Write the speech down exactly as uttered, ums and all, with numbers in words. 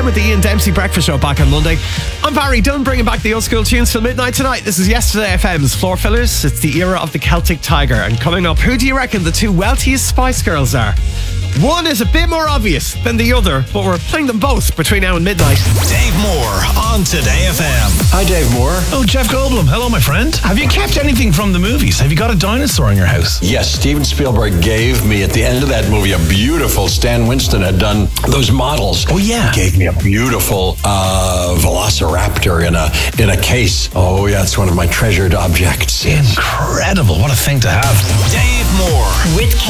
with the Ian Dempsey Breakfast Show back on Monday. I'm Barry Dunn, bringing back the old school tunes till midnight tonight. This is Yesterday F M's Floor Fillers. It's the era of the Celtic Tiger. And coming up, who do you reckon the two wealthiest Spice Girls are? One is a bit more obvious than the other, but we're playing them both between now and midnight. Dave Moore on Today F M. Hi, Dave Moore. Oh, Jeff Goldblum. Hello, my friend. Have you kept anything from the movies? Have you got a dinosaur in your house? Yes, Steven Spielberg gave me, at the end of that movie, a beautiful, Stan Winston had done those models. Oh, yeah. He gave me a beautiful uh, Velociraptor in a in a case. Oh, yeah, it's one of my treasured objects. Incredible. What a thing to have. Dave Moore. With